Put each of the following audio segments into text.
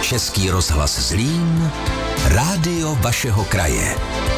Český rozhlas Zlín, rádio vašeho kraje.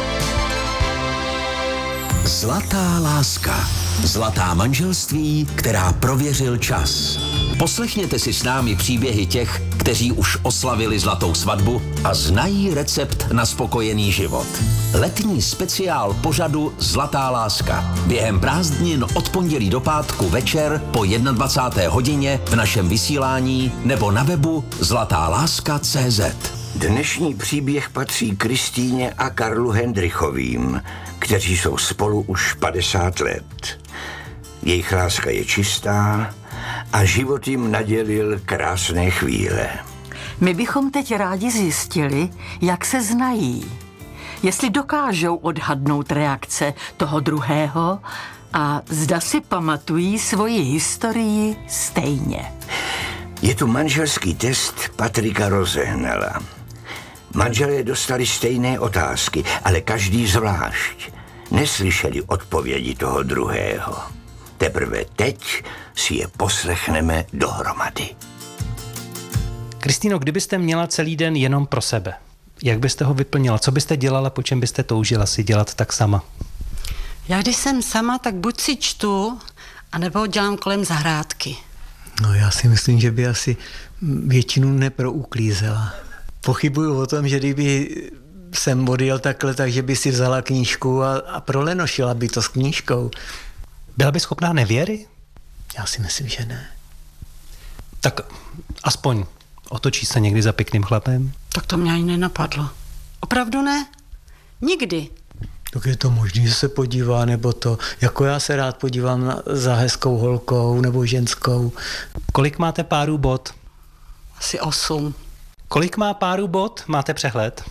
Zlatá láska. Zlatá manželství, která prověřil čas. Poslechněte si s námi příběhy těch, kteří už oslavili zlatou svatbu a znají recept na spokojený život. Letní speciál pořadu Zlatá láska. Během prázdnin od pondělí do pátku večer po 21. hodině v našem vysílání nebo na webu zlatáláska.cz. Dnešní příběh patří Kristýně a Karlu Hendrychovým, kteří jsou spolu už 50 let. Jejich láska je čistá a život jim nadělil krásné chvíle. My bychom teď rádi zjistili, jak se znají. Jestli dokážou odhadnout reakce toho druhého a zda si pamatují svoji historii stejně. Je tu manželský test Patrika Rozehnala. Manželé dostali stejné otázky, ale každý zvlášť. Neslyšeli odpovědi toho druhého. Teprve teď si je poslechneme dohromady. Kristýno, kdybyste měla celý den jenom pro sebe, jak byste ho vyplnila? Co byste dělala, po čem byste toužila si dělat tak sama? Já když jsem sama, tak buď si čtu, anebo dělám kolem zahrádky. No já si myslím, že by asi většinu neprouklízela. Pochybuju o tom, že kdyby jsem odjel takhle, takže by si vzala knížku a prolenošila by to s knížkou. Byla by schopná nevěry? Já si myslím, že ne. Tak aspoň otočí se někdy za pěkným chlapem? Tak to mě ani nenapadlo. Opravdu ne? Nikdy. Tak je to možný, že se podívá, nebo to, jako já se rád podívám za hezkou holkou nebo ženskou. Kolik máte párů bot? Asi 8. Kolik má párů bot? Máte přehled?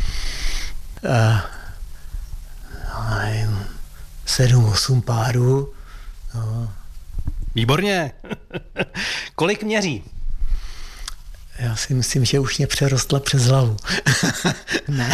7-8 párů. No. Výborně. Kolik měří? Já si myslím, že už mě přerostla přes hlavu. Ne.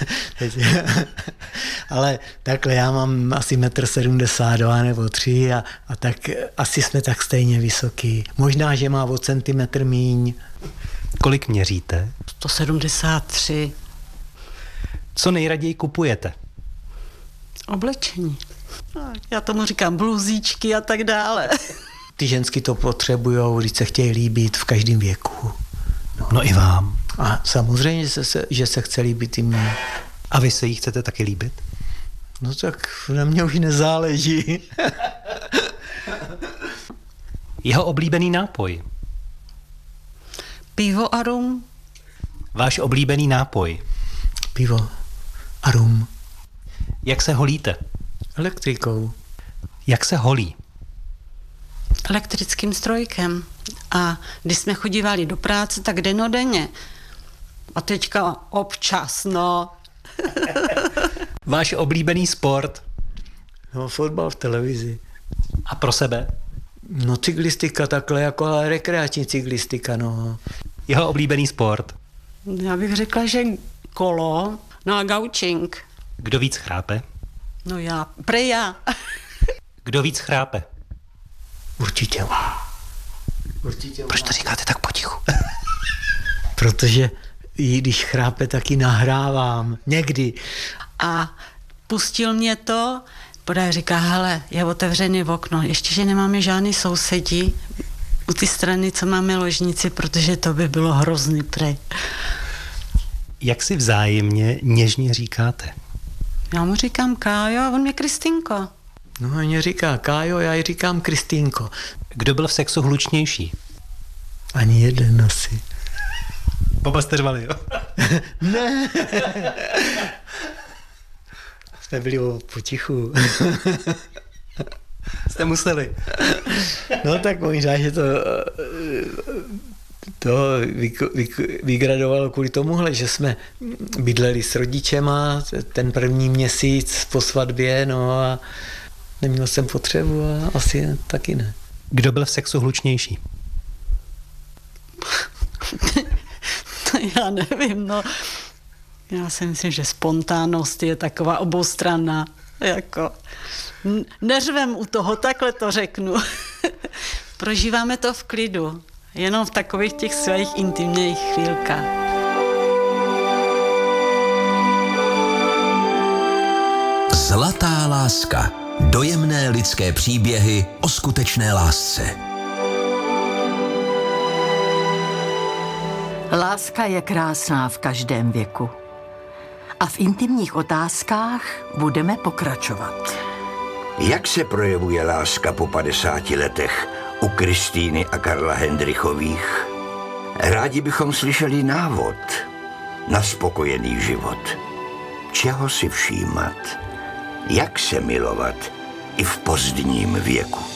Ale takhle já mám asi 1,72 m nebo 3 a tak asi jsme tak stejně vysoký. Možná, že má o centimetr míň. Kolik měříte? 173. Co nejraději kupujete? Oblečení. Já tomu říkám bluzíčky a tak dále. Ty ženský to potřebujou, když se chtějí líbit v každém věku. No i vám. A samozřejmě, že se chce líbit i mně. A vy se jí chcete taky líbit? No tak na mě už nezáleží. Jeho oblíbený nápoj? Pivo a rum. Váš oblíbený nápoj? Pivo a rum. Jak se holíte? Elektrikou. Jak se holí? Elektrickým strojkem. A když jsme chodívali do práce, tak dennodenně. A teďka občas, no. Váš oblíbený sport? No, fotbal v televizi. A pro sebe? No, cyklistika takhle, jako rekreační cyklistika, no. Jeho oblíbený sport? Já bych řekla, že kolo, no a gaučing. Kdo víc chrápe? No já, prej já. Kdo víc chrápe? Určitě. Proč to říkáte tak potichu? Protože když chrápe, tak ji nahrávám. Někdy. A pustil mě to, podaj říká, hele, je otevřený okno, ještě, že nemáme žádný sousedí u ty strany, co máme ložnici, protože to by bylo hrozný prej. Jak si vzájemně něžně říkáte? Já mu říkám Kájo a on mě Kristýnko. No a mě říká Kájo, já ji říkám Kristýnko. Kdo byl v sexu hlučnější? Ani jeden asi. Oba jste řvali, jo? Ne. Jsme byli potichu. Jste museli. No tak možná, že to vygradovalo kvůli tomuhle, že jsme bydleli s rodičema ten první měsíc po svatbě, no a neměl jsem potřebu a asi taky ne. Kdo byl v sexu hlučnější? Já nevím, no. Já si myslím, že spontánnost je taková oboustranná. Jako, neřvem u toho, takhle to řeknu. Prožíváme to v klidu. Jenom v takových těch svých intimních chvílkách. Zlatá láska. Dojemné lidské příběhy o skutečné lásce. Láska je krásná v každém věku. A v intimních otázkách budeme pokračovat. Jak se projevuje láska po 50 letech u Kristýny a Karla Hendrychových? Rádi bychom slyšeli návod na spokojený život. Čeho si všímat? Jak se milovat i v pozdním věku?